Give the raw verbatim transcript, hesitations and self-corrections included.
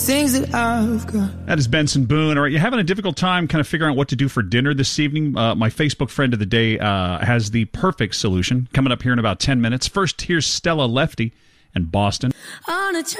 things that I've got. That is Benson Boone. All right, you having a difficult time kind of figuring out what to do for dinner this evening? Uh, my Facebook friend of the day uh, has the perfect solution coming up here in about ten minutes. First, here's Stella Lefty and Boston. On a